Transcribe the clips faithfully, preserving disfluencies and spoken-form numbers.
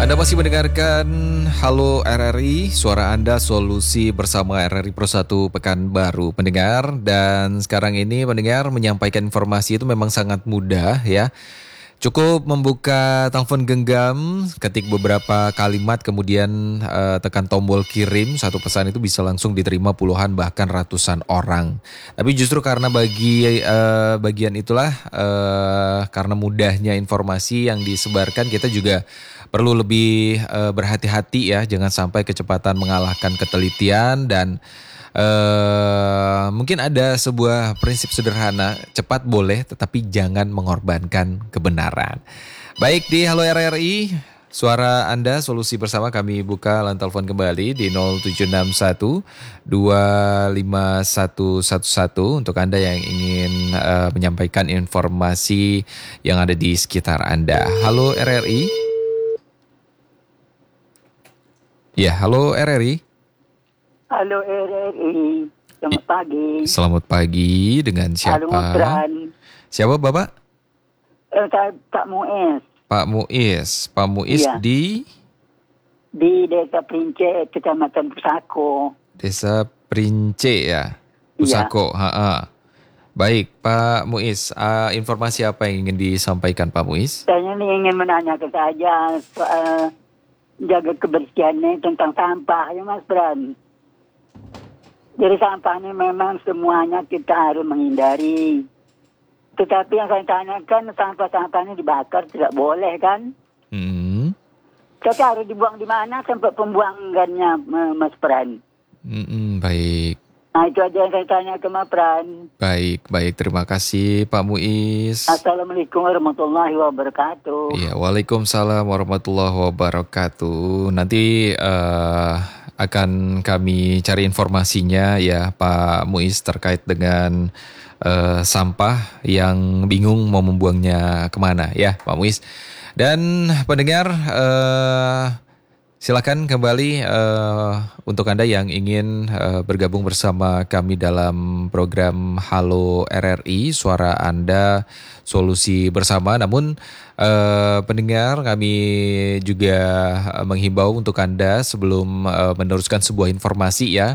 Anda masih mendengarkan Halo R R I, suara Anda solusi bersama R R I Pro satu Pekanbaru pendengar. Dan sekarang ini pendengar menyampaikan informasi itu memang sangat mudah ya. Cukup membuka telepon genggam, ketik beberapa kalimat, kemudian uh, tekan tombol kirim, satu pesan itu bisa langsung diterima puluhan bahkan ratusan orang. Tapi justru karena bagi uh, bagian itulah, uh, karena mudahnya informasi yang disebarkan, kita juga perlu lebih uh, berhati-hati ya, jangan sampai kecepatan mengalahkan ketelitian. Dan Uh, mungkin ada sebuah prinsip sederhana, cepat boleh tetapi jangan mengorbankan kebenaran. Baik, di Halo R R I, suara Anda solusi bersama, kami buka line telepon kembali di nol tujuh enam satu dua lima satu satu satu untuk Anda yang ingin uh, menyampaikan informasi yang ada di sekitar Anda. Halo R R I. Ya, halo R R I. Halo R R I, selamat pagi. Selamat pagi, dengan siapa? Halo, siapa Bapak? Eh, Pak Muiz. Pak Muiz, Pak Muiz iya. di? Di Desa Prince, Kecamatan Pusako. Desa Prince ya, Pusako. Iya. Ha-ha. Baik, Pak Muiz, uh, informasi apa yang ingin disampaikan Pak Muiz? Saya ini ingin menanyakan saja soal jaga kebersihannya tentang sampah ya Mas Bram. Jadi sampah ini memang semuanya kita harus menghindari. Tetapi yang saya tanyakan, sampah-sampahnya dibakar tidak boleh kan? Hmm. Tapi harus dibuang di mana sampai pembuangannya Mas Pran? Hmm, baik. Nah itu aja yang saya tanya ke Mas Pran. Baik, baik. Terima kasih Pak Muiz. Assalamualaikum warahmatullahi wabarakatuh. Iya, waalaikumsalam warahmatullahi wabarakatuh. Nanti uh, akan kami cari informasinya ya Pak Muiz terkait dengan uh, sampah yang bingung mau membuangnya kemana ya Pak Muiz. Dan pendengar, uh, silakan kembali uh, untuk Anda yang ingin uh, bergabung bersama kami dalam program Halo R R I, suara Anda solusi bersama. Namun uh, pendengar, kami juga uh, menghimbau untuk Anda sebelum uh, meneruskan sebuah informasi ya,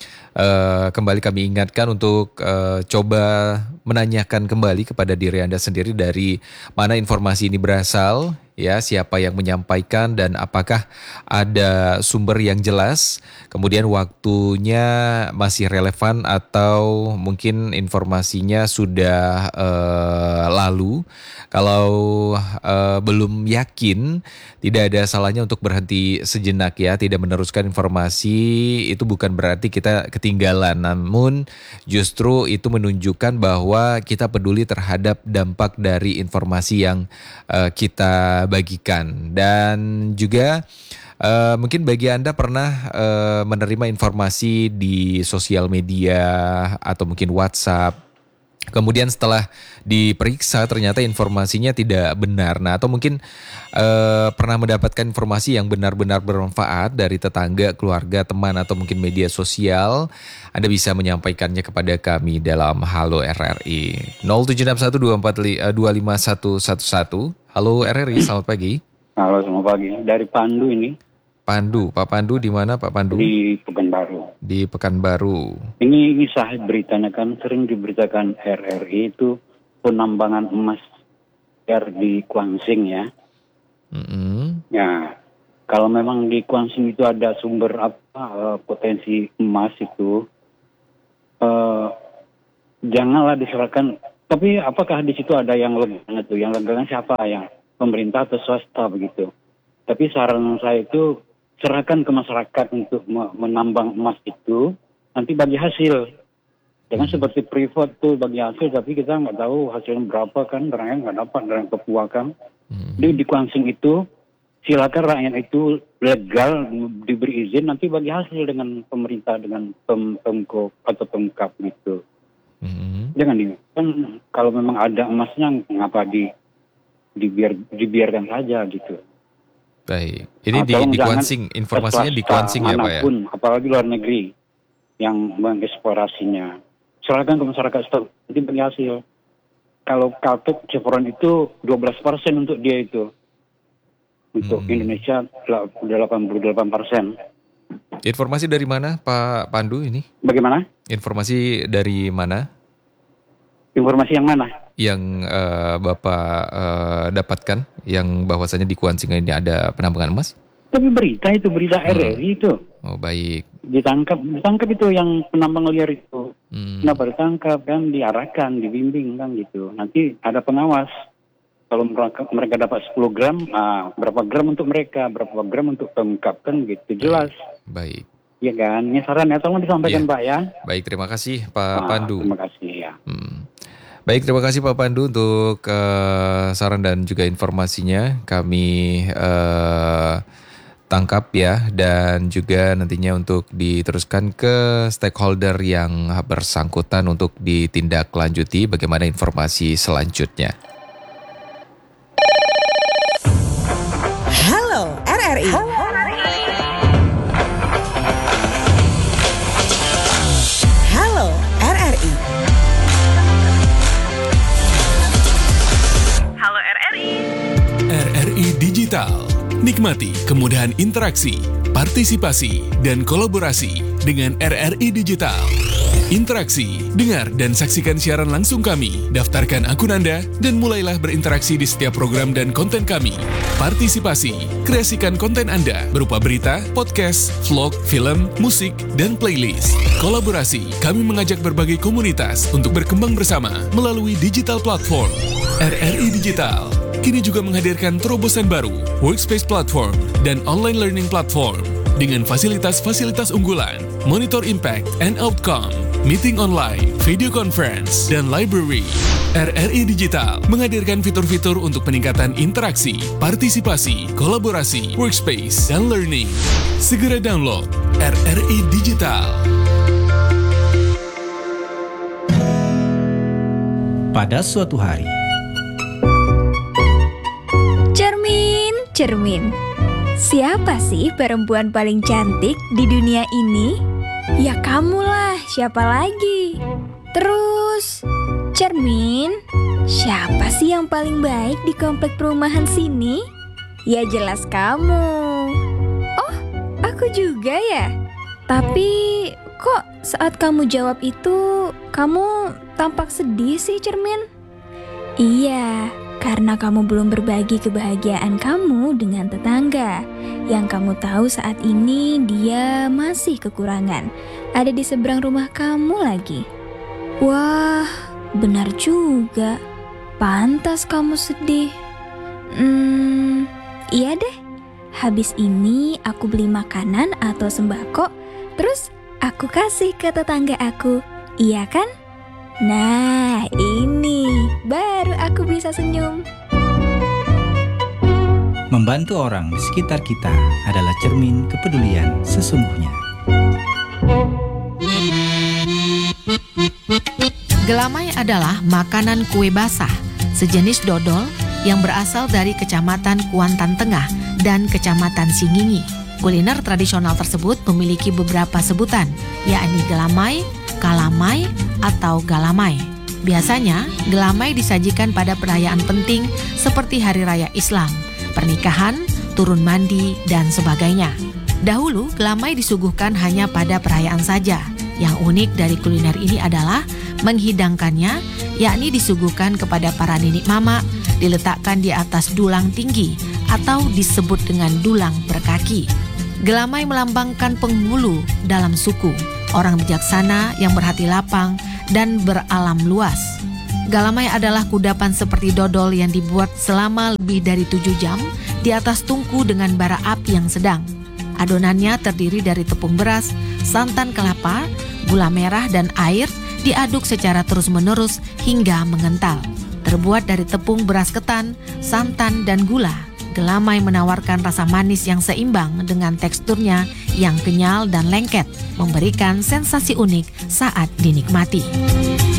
uh, kembali kami ingatkan untuk uh, coba menanyakan kembali kepada diri Anda sendiri dari mana informasi ini berasal, ya, siapa yang menyampaikan dan apakah ada sumber yang jelas, kemudian waktunya masih relevan atau mungkin informasinya sudah uh, lalu. Kalau uh, belum yakin, tidak ada salahnya untuk berhenti sejenak ya, tidak meneruskan informasi itu bukan berarti kita ketinggalan, namun justru itu menunjukkan bahwa kita peduli terhadap dampak dari informasi yang uh, kita bagikan. Dan juga uh, mungkin bagi Anda pernah uh, menerima informasi di sosial media atau mungkin WhatsApp, kemudian setelah diperiksa ternyata informasinya tidak benar. Nah, atau mungkin uh, pernah mendapatkan informasi yang benar-benar bermanfaat dari tetangga, keluarga, teman, atau mungkin media sosial. Anda bisa menyampaikannya kepada kami dalam Halo R R I nol tujuh enam satu dua empat lima satu satu satu. Halo R R I, selamat pagi. Halo, selamat pagi. Dari Pandu ini. Pandu, Pak Pandu di mana Pak Pandu? Di Pekanbaru. Di Pekanbaru. Ini kisah beritanya kan sering diberitakan R R I itu penambangan emas biar di Kuangsing ya. Mm-hmm. Ya, kalau memang di Kuangsing itu ada sumber apa uh, potensi emas itu, uh, janganlah diserahkan. Tapi apakah di situ ada yang legang itu? Yang legang siapa? Yang pemerintah atau swasta begitu? Tapi saran saya itu serahkan ke masyarakat untuk menambang emas itu, nanti bagi hasil. Jangan hmm. seperti privat tuh bagi hasil, tapi kita nggak tahu hasilnya berapa kan, rakyat nggak dapat dari Papua kan. Hmm. Di, di Kuangsing itu, silakan rakyat itu legal, diberi izin, nanti bagi hasil dengan pemerintah, dengan pem, pemko atau pemkap gitu. Hmm. Jangan di, kan kalau memang ada emasnya, ngapa di, dibiar, dibiarkan saja gitu. Baik, ini nah, di, di Kuangsing, informasinya di Kuangsing ya Pak ya? Apalagi luar negeri yang mengeksplorasinya. Serahkan ke masyarakat setempat, nanti bagi hasil. Kalau kaltuk Chevron itu dua belas persen untuk dia itu. Untuk Hmm. Indonesia delapan puluh delapan persen. Informasi dari mana Pak Pandu ini? Bagaimana? Informasi dari mana Informasi yang mana? yang eh, Bapak eh, dapatkan yang bahwasanya di Kuan Singa ini ada penambangan emas? Tapi berita itu, berita Hmm. R R I itu. Oh baik. Ditangkap, ditangkap itu yang penambang liar itu. Hmm. Kenapa ditangkap kan, diarahkan, dibimbing kan gitu. Nanti ada pengawas. Kalau mereka, mereka dapat sepuluh gram, ah, berapa gram untuk mereka, berapa gram untuk pengungkap kan gitu. Jelas. Baik. Iya kan, ini saran ya, tolong disampaikan Iya. Pak ya. Baik, terima kasih Pak Ah, Pandu. Terima kasih ya. Hmm. Baik, terima kasih Pak Pandu untuk eh, saran dan juga informasinya. Kami eh, tangkap ya, dan juga nantinya untuk diteruskan ke stakeholder yang bersangkutan untuk ditindaklanjuti bagaimana informasi selanjutnya. Halo R R I. Halo R R I. Halo R R I. R R I Digital. Nikmati kemudahan interaksi, partisipasi, dan kolaborasi dengan R R I Digital. Interaksi, dengar dan saksikan siaran langsung kami, daftarkan akun Anda, dan mulailah berinteraksi di setiap program dan konten kami. Partisipasi, kreasikan konten Anda berupa berita, podcast, vlog, film, musik, dan playlist. Kolaborasi, kami mengajak berbagai komunitas untuk berkembang bersama melalui digital platform. R R I Digital kini juga menghadirkan terobosan baru, workspace platform, dan online learning platform dengan fasilitas-fasilitas unggulan, monitor impact and outcome, meeting online, video conference, dan library. R R I Digital menghadirkan fitur-fitur untuk peningkatan interaksi, partisipasi, kolaborasi, workspace, dan learning. Segera download R R I Digital. Pada suatu hari, Cermin, cermin. Siapa sih perempuan paling cantik di dunia ini? Ya kamulah, siapa lagi? Terus, cermin, siapa sih yang paling baik di komplek perumahan sini? Ya jelas kamu. Oh, aku juga ya? Tapi, kok saat kamu jawab itu, kamu tampak sedih sih, cermin? Iya, karena kamu belum berbagi kebahagiaan kamu dengan tetangga yang kamu tahu saat ini dia masih kekurangan, ada di seberang rumah kamu lagi. Wah, benar juga. Pantas kamu sedih. Hmm, iya deh. Habis ini aku beli makanan atau sembako, terus aku kasih ke tetangga aku. Iya kan? Nah, ini baru aku bisa senyum. membantu orang di sekitar kita adalah cermin kepedulian sesungguhnya. Gelamai adalah makanan kue basah, sejenis dodol yang berasal dari Kecamatan Kuantan Tengah dan Kecamatan Singingi. Kuliner tradisional tersebut memiliki beberapa sebutan, yakni gelamai, kalamai, atau galamai. Biasanya, gelamai disajikan pada perayaan penting seperti Hari Raya Islam, pernikahan, turun mandi, dan sebagainya. Dahulu, gelamai disuguhkan hanya pada perayaan saja. Yang unik dari kuliner ini adalah menghidangkannya, yakni disuguhkan kepada para nenek mama, diletakkan di atas dulang tinggi atau disebut dengan dulang berkaki. Gelamai melambangkan penghulu dalam suku, orang bijaksana yang berhati lapang dan beralam luas. Galamai adalah kudapan seperti dodol yang dibuat selama lebih dari tujuh jam di atas tungku dengan bara api yang sedang. Adonannya terdiri dari tepung beras, santan kelapa, gula merah, dan air diaduk secara terus-menerus hingga mengental. Terbuat dari tepung beras ketan, santan, dan gula, gelamai menawarkan rasa manis yang seimbang dengan teksturnya yang kenyal dan lengket, memberikan sensasi unik saat dinikmati.